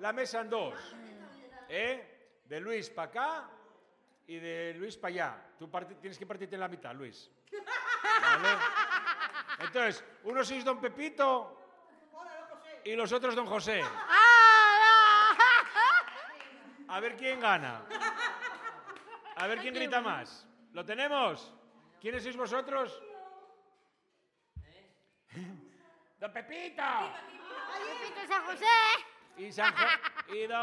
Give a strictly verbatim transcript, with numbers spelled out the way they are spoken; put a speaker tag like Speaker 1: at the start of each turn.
Speaker 1: la mesa en dos. ¿Eh? De Luis para acá y de Luis para allá. Tú tienes que partirte en la mitad, Luis. ¿Vale? Entonces, uno sois don Pepito y los otros don José. A ver quién gana. A ver quién grita más. ¿Lo tenemos? ¿Quiénes sois vosotros? ¡Don Pepito!
Speaker 2: Pepito San José.
Speaker 1: Y San Jo- y don